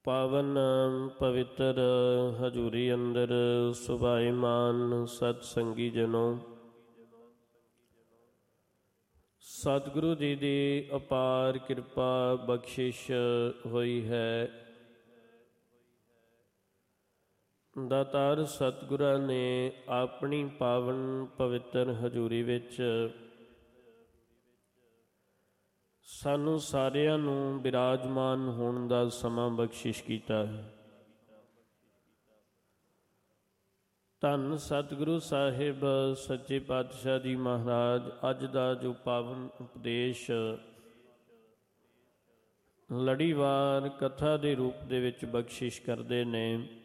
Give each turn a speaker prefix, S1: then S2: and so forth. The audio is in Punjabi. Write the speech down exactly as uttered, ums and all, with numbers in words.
S1: ਪਾਵਨ ਪਵਿੱਤਰ ਹਜ਼ੂਰੀ ਅੰਦਰ ਸੁਭਾਈਮਾਨ ਸਤ ਸੰਗੀ ਜਨੋ, ਸਤਿਗੁਰੂ ਜੀ ਦੀ ਅਪਾਰ ਕਿਰਪਾ ਬਖਸ਼ਿਸ਼ ਹੋਈ ਹੈ। ਦਾਤਾਰ ਸਤਿਗੁਰਾਂ ਨੇ ਆਪਣੀ ਪਾਵਨ ਪਵਿੱਤਰ ਹਜ਼ੂਰੀ ਵਿੱਚ ਸਾਨੂੰ ਸਾਰਿਆਂ ਨੂੰ ਬਿਰਾਜਮਾਨ ਹੋਣ ਦਾ ਸਮਾਂ ਬਖਸ਼ਿਸ਼ ਕੀਤਾ ਹੈ। ਧੰਨ ਸਤਿਗੁਰੂ ਸਾਹਿਬ ਸੱਚੇ ਪਾਤਸ਼ਾਹ ਜੀ ਮਹਾਰਾਜ ਅੱਜ ਦਾ ਜੋ ਪਾਵਨ ਉਪਦੇਸ਼ ਲੜੀਵਾਰ ਕਥਾ ਦੇ ਰੂਪ ਦੇ ਵਿੱਚ ਬਖਸ਼ਿਸ਼ ਕਰਦੇ ਨੇ,